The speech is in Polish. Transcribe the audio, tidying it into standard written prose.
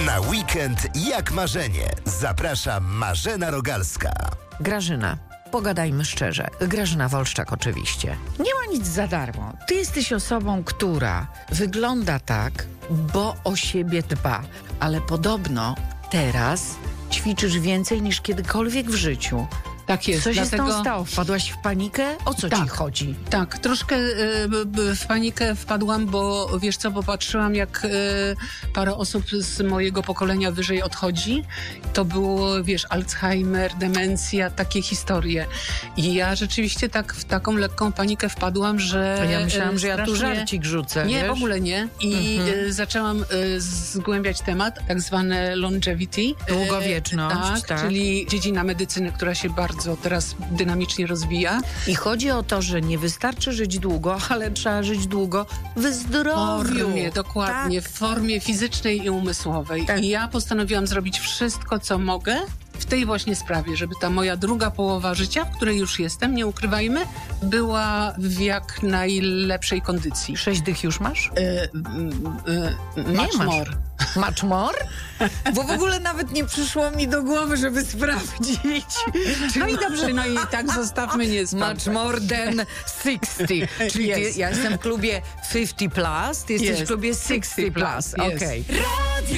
Na weekend jak marzenie. Zaprasza Marzena Rogalska. Grażyna, pogadajmy szczerze. Grażyna Wolszczak oczywiście. Nie ma nic za darmo. Ty jesteś osobą, która wygląda tak, bo o siebie dba. Ale podobno teraz ćwiczysz więcej niż kiedykolwiek w życiu. Tak jest. Co się z dlatego... tą stało? Wpadłaś w panikę? O co ci chodzi? Tak, troszkę w panikę wpadłam, bo wiesz co, popatrzyłam jak parę osób z mojego pokolenia wyżej odchodzi. To było, wiesz, Alzheimer, demencja, takie historie. I ja rzeczywiście tak w taką lekką panikę wpadłam, że... To ja myślałam, że ja tu strasznie... żarcik rzucę, Nie, wiesz? w ogóle nie. I zaczęłam zgłębiać temat, tak zwane longevity. Długowieczność, tak. Czyli dziedzina medycyny, która się bardzo teraz dynamicznie rozwija. I chodzi o to, że nie wystarczy żyć długo, ale trzeba żyć długo w zdrowiu. Dokładnie, Tak. w formie fizycznej i umysłowej. Tak. I ja postanowiłam zrobić wszystko, co mogę w tej właśnie sprawie, żeby ta moja druga połowa życia, w której już jestem, nie ukrywajmy, była w jak najlepszej kondycji. 6 dych już masz? Much masz. more. Much more? Bo w ogóle nawet nie przyszło mi do głowy, żeby sprawdzić. No i dobrze, no i tak zostawmy, nie Much sprawdzać. more than 60. Czyli Yes. ja jestem w klubie 50+, ty jesteś Yes. w klubie 60+. 60+, yes. Okej.